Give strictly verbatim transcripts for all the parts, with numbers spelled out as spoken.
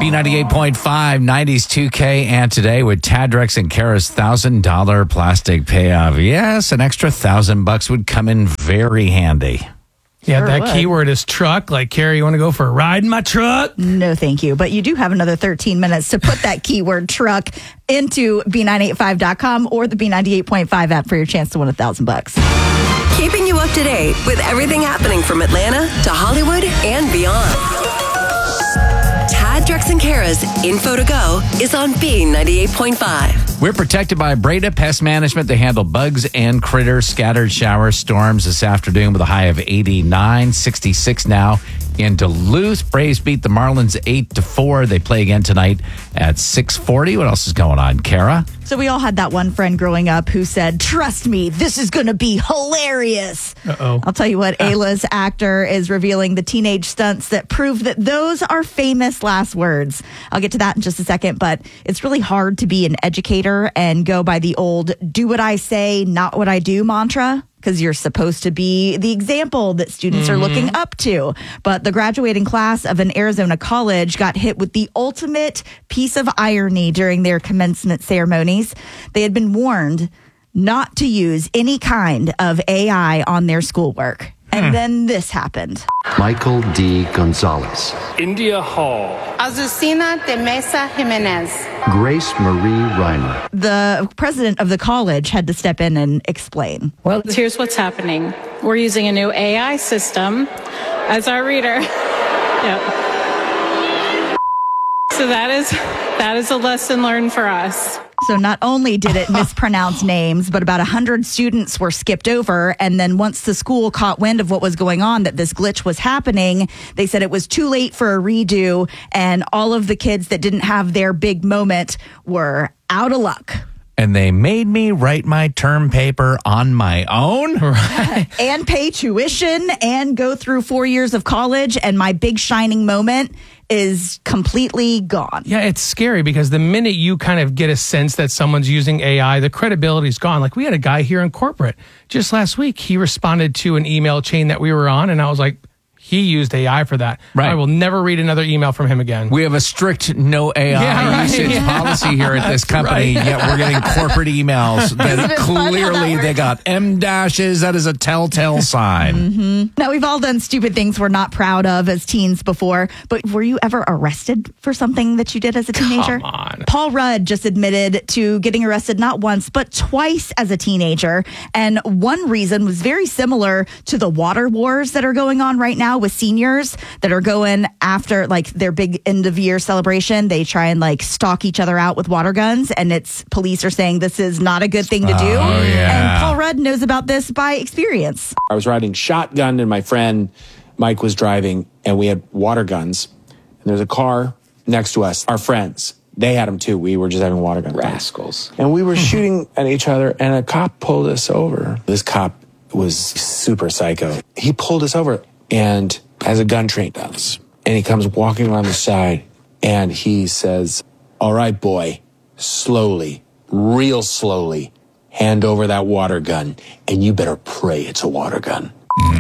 B ninety-eight point five, nineties two K, and today with Tad, Drex, and Kara's one thousand dollars plastic payoff. Yes, an extra one thousand bucks would come in very handy. Yeah, Sure that would. keyword is truck. Like, Carrie, you want to go for a ride in my truck? No, thank you. But you do have another thirteen minutes to put that keyword truck into B nine eight five dot com or the B ninety-eight point five app for your chance to win a thousand bucks. Keeping you up to date with everything happening from Atlanta to Hollywood and beyond. Tad, Drex, and Kara's Info to Go is on B ninety-eight point five. We're protected by Breda Pest Management. They handle bugs and critters, scattered shower storms this afternoon with a high of eighty-nine, sixty-six now in Duluth. Braves beat the Marlins eight to four. They play again tonight at six forty. What else is going on, Kara? So we all had that one friend growing up who said, trust me, this is going to be hilarious. Uh-oh. I'll tell you what, A-list actor is revealing the teenage stunts that prove that those are famous last words. I'll get to that in just a second, but it's really hard to be an educator and go by the old do what I say, not what I do mantra, because you're supposed to be the example that students mm-hmm. are looking up to. But the graduating class of an Arizona college got hit with the ultimate piece of irony during their commencement ceremonies. They had been warned not to use any kind of A I on their schoolwork. And hmm. then this happened. Michael D. Gonzalez. India Hall. Azucena de Mesa Jimenez. Grace Marie Reimer. The president of the college had to step in and explain. Well, here's what's happening. We're using a new A I system as our reader. Yep. So that is that is a lesson learned for us. So not only did it mispronounce names, but about one hundred students were skipped over. And then once the school caught wind of what was going on, that this glitch was happening, they said it was too late for a redo. And all of the kids that didn't have their big moment were out of luck. And they made me write my term paper on my own. Right. And pay tuition and go through four years of college. And my big shining moment is completely gone. Yeah, it's scary because the minute you kind of get a sense that someone's using A I, the credibility's gone. Like we had a guy here in corporate just last week. He responded to an email chain that we were on, and I was like, he used A I for that. Right. I will never read another email from him again. We have a strict no A I Yeah, right. usage Yeah. policy here at this company, right. yet we're getting corporate emails that Isn't it fun how clearly that they got M dashes. That is a telltale sign. Mm-hmm. Now, we've all done stupid things we're not proud of as teens before, but were you ever arrested for something that you did as a teenager? Come on. Paul Rudd just admitted to getting arrested not once, but twice as a teenager. And one reason was very similar to the water wars that are going on right now with seniors that are going after like their big end of year celebration. They try and like stalk each other out with water guns, and it's police are saying this is not a good thing to do. Oh, yeah. And Paul Rudd knows about this by experience. I was riding shotgun and my friend Mike was driving and we had water guns. And there's a car next to us. Our friends, they had them too. We were just having water guns. Rascals. And we were shooting at each other and a cop pulled us over. This cop was super psycho. He pulled us over and has a gun trained on us. And he comes walking around the side and he says, all right, boy, slowly, real slowly, hand over that water gun and you better pray it's a water gun.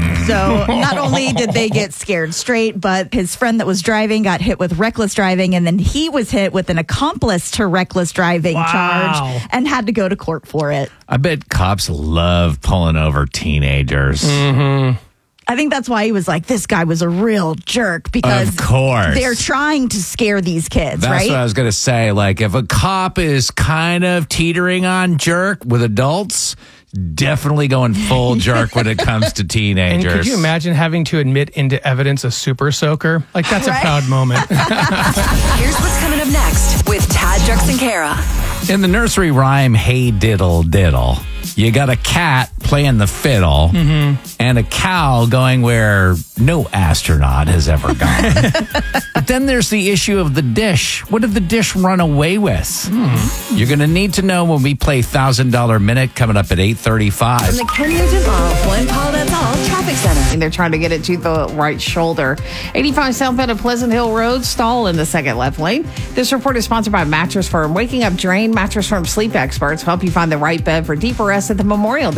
So not only did they get scared straight, but his friend that was driving got hit with reckless driving, and then he was hit with an accomplice to reckless driving Wow. charge and had to go to court for it. I bet cops love pulling over teenagers. Mm-hmm. I think that's why he was like, this guy was a real jerk, because Of course. they're trying to scare these kids, That's right? what I was going to say. Like, if a cop is kind of teetering on jerk with adults, definitely going full jerk when it comes to And teenagers. could you imagine having to admit into evidence a super soaker? Like, that's Right? a proud moment. Here's what's coming up next with Tad, Drex, and Kara. In the nursery rhyme, Hey Diddle Diddle, you got a cat playing the fiddle Mm-hmm. and a cow going where no astronaut has ever gone. But then there's the issue of the dish. What did the dish run away with? Mm. You're going to need to know when we play one thousand dollars Minute coming up at eight thirty-five. From the Ken Nugent Law, One Paul That's All Traffic Center. And they're trying to get it to the right shoulder. eighty-five southbound of Pleasant Hill Road, stall in the second left lane. This report is sponsored by Mattress Firm. Waking Up Drain, Mattress Firm sleep experts help you find the right bed for deeper rest at the Memorial Day sale.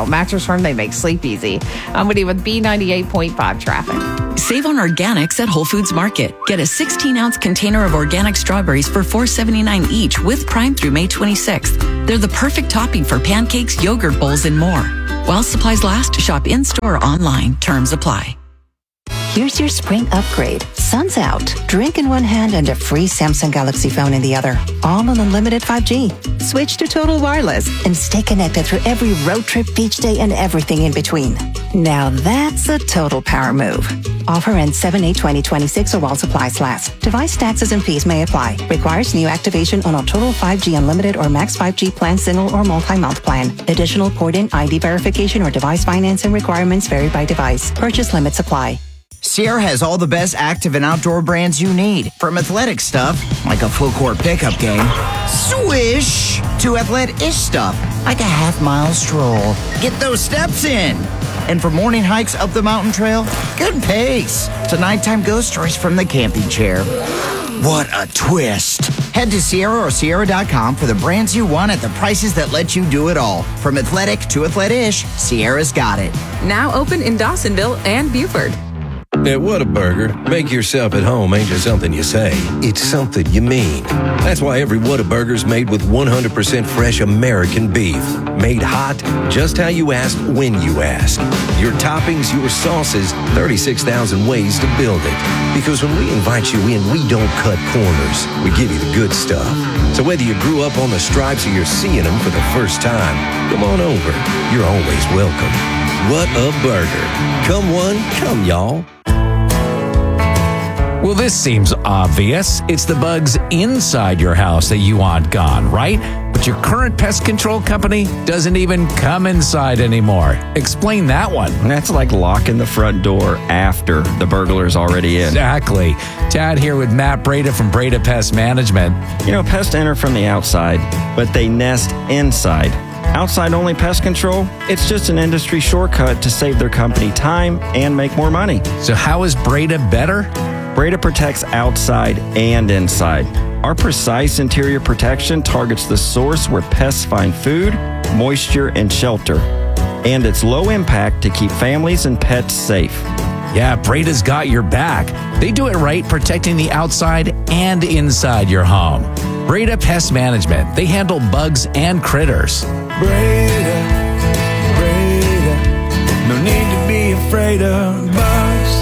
know, Mattress Firm, they make sleep easy. I'm Woody with B ninety-eight point five traffic. Save on organics at Whole Foods Market. Get a sixteen ounce container of organic strawberries for four seventy-nine each with Prime through May twenty-sixth. They're the perfect topping for pancakes, yogurt bowls, and more. While supplies last, shop in-store or online. Terms apply. Here's your spring upgrade. Sun's out. Drink in one hand and a free Samsung Galaxy phone in the other. All on unlimited five G. Switch to Total Wireless and stay connected through every road trip, beach day, and everything in between. Now that's a total power move. Offer ends seven eight twenty twenty-six or while supplies last. Device taxes and fees may apply. Requires new activation on a Total five G Unlimited or Max five G plan, single or multi-month plan. Additional port-in I D verification or device financing requirements vary by device. Purchase limits apply. Sierra has all the best active and outdoor brands you need. From athletic stuff, like a full court pickup game, swish, to athletic-ish stuff, like a half mile stroll. Get those steps in. And for morning hikes up the mountain trail, good pace. To nighttime ghost stories from the camping chair. What a twist. Head to Sierra or Sierra dot com for the brands you want at the prices that let you do it all. From athletic to athletic-ish, Sierra's got it. Now open in Dawsonville and Buford. At Whataburger, make yourself at home ain't just something you say. It's something you mean. That's why every Whataburger's made with one hundred percent fresh American beef. Made hot, just how you ask when you ask. Your toppings, your sauces, thirty-six thousand ways to build it. Because when we invite you in, we don't cut corners. We give you the good stuff. So whether you grew up on the stripes or you're seeing them for the first time, come on over. You're always welcome. What a burger. Come one, come y'all. Well, this seems obvious. It's the bugs inside your house that you want gone, right? But your current pest control company doesn't even come inside anymore. Explain that one. That's like locking the front door after the burglar's already in. Exactly. Tad here with Matt Breda from Breda Pest Management. You know, pests enter from the outside, but they nest inside. Outside-only pest control, it's just an industry shortcut to save their company time and make more money. So how is Breda better? Breda protects outside and inside. Our precise interior protection targets the source where pests find food, moisture, and shelter. And it's low impact to keep families and pets safe. Yeah, Breda's got your back. They do it right, protecting the outside and inside your home. Breda Pest Management. They handle bugs and critters. Breda, Breda, no need to be afraid of bugs.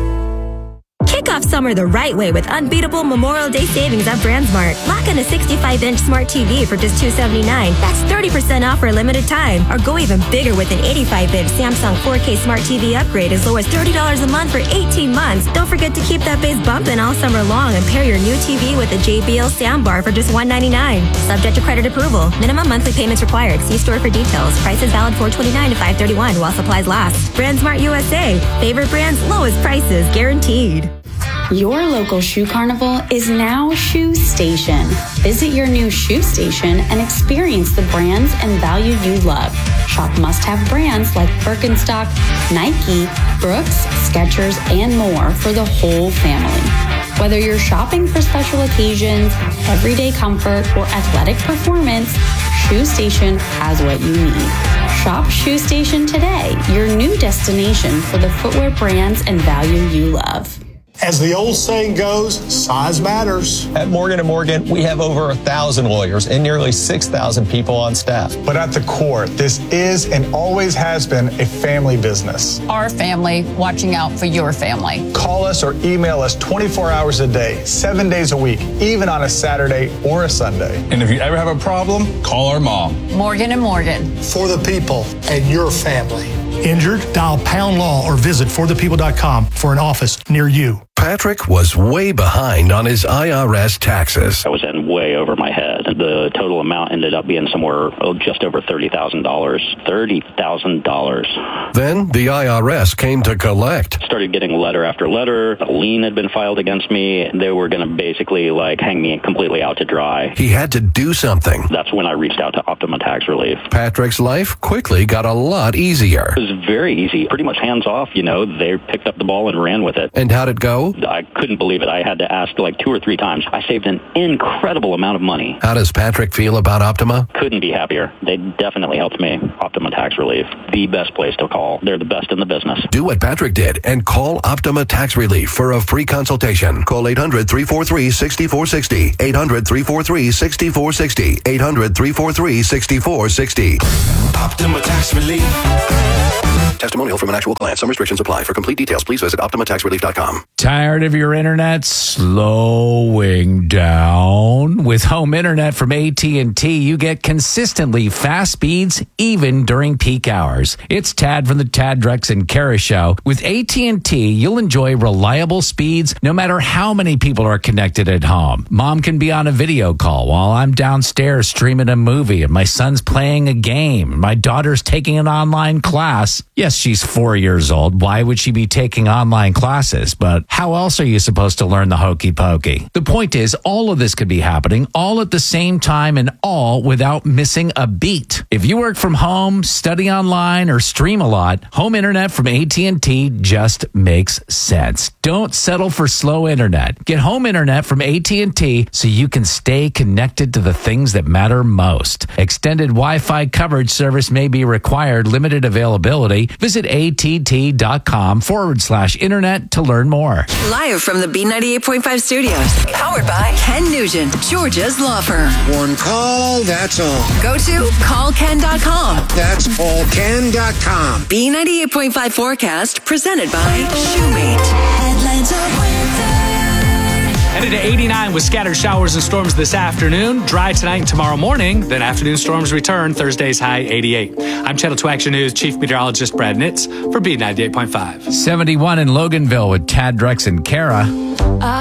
Kick off summer the right way with unbeatable Memorial Day savings at BrandsMart. Lock in a sixty-five inch smart T V for just two seventy-nine. That's thirty percent off for a limited time. Or go even bigger with an eighty-five inch Samsung four K smart T V upgrade as low as thirty dollars a month for eighteen months. Don't forget to keep that bass bumping all summer long and pair your new T V with a J B L soundbar for just one ninety-nine. Subject to credit approval. Minimum monthly payments required. See store for details. Prices valid four twenty-nine to five thirty-one while supplies last. BrandsMart U S A. Favorite brands, lowest prices guaranteed. Your local shoe carnival is now Shoe Station. Visit your new Shoe Station and experience the brands and value you love. Shop must-have brands like Birkenstock, Nike, Brooks, Skechers, and more for the whole family. Whether you're shopping for special occasions, everyday comfort, or athletic performance, Shoe Station has what you need. Shop Shoe Station today, your new destination for the footwear brands and value you love. As the old saying goes, size matters. At Morgan and Morgan, we have over a thousand lawyers and nearly six thousand people on staff. But at the core, this is and always has been a family business. Our family watching out for your family. Call us or email us twenty-four hours a day, seven days a week, even on a Saturday or a Sunday. And if you ever have a problem, call our mom. Morgan and Morgan. For the people and your family. Injured? Dial Pound Law or visit for the people dot com for an office near you. Patrick was way behind on his I R S taxes. I was in way over my head. The total amount ended up being somewhere oh, just over thirty thousand dollars. thirty thousand dollars. Then the I R S came to collect. Started getting letter after letter. A lien had been filed against me. They were going to basically like hang me completely out to dry. He had to do something. That's when I reached out to Optima Tax Relief. Patrick's life quickly got a lot easier. It was very easy. Pretty much hands off, you know. They picked up the ball and ran with it. And how'd it go? So? I couldn't believe it. I had to ask like two or three times. I saved an incredible amount of money. How does Patrick feel about Optima? Couldn't be happier. They definitely helped me. Optima Tax Relief, the best place to call. They're the best in the business. Do what Patrick did and call Optima Tax Relief for a free consultation. Call eight hundred, three four three, six four six zero. eight hundred, three four three, six four six zero. eight hundred, three four three, six four six zero. Optima Tax Relief. Testimonial from an actual client. Some restrictions apply. For complete details, please visit optima tax relief dot com. Tired of your internet slowing down? With home internet from A T and T, you get consistently fast speeds even during peak hours. It's Tad from the Tad Drex and Kara Show. With A T and T, you'll enjoy reliable speeds no matter how many people are connected at home. Mom can be on a video call while I'm downstairs streaming a movie and my son's playing a game. My daughter's taking an online class. Yes, she's four years old. Why would she be taking online classes? But how else are you supposed to learn the hokey pokey? The point is, all of this could be happening all at the same time and all without missing a beat. If you work from home, study online, or stream a lot, home internet from A T and T just makes sense. Don't settle for slow internet. Get home internet from A T and T so you can stay connected to the things that matter most. Extended Wi-Fi coverage service may be required. Limited availability. Visit att.com forward slash internet to learn more. Live from the B ninety-eight point five studios. Powered by Ken Nugent, Georgia's law firm. One call, that's all. Go to call ken dot com. That's all ken dot com. B ninety-eight point five forecast presented by Shoemate. Headed to eighty-nine with scattered showers and storms this afternoon. Dry tonight and tomorrow morning. Then afternoon storms return. Thursday's high eighty-eight. I'm Channel two Action News Chief Meteorologist Brad Nitz for B ninety-eight point five. seventy-one in Loganville with Tad Drex and Kara.